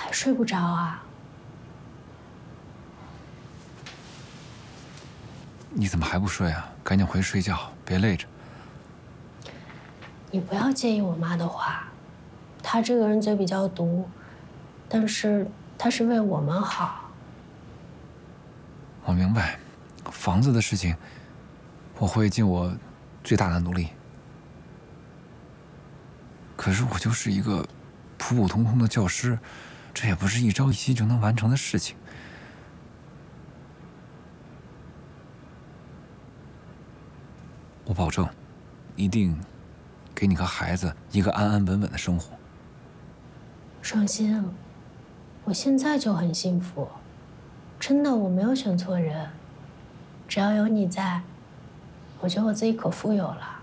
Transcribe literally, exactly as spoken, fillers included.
还睡不着啊？ 你怎么还不睡啊？赶紧回去睡觉，别累着。 你不要介意我妈的话，她这个人嘴比较毒，但是她是为我们好。 我明白，房子的事情，我会尽我最大的努力。可是我就是一个普普通通的教师，这也不是一朝一夕就能完成的事情。我保证，一定给你和孩子一个安安稳稳的生活。 双心，我现在就很幸福，真的，我没有选错人。只要有你在，我觉得我自己可富有了。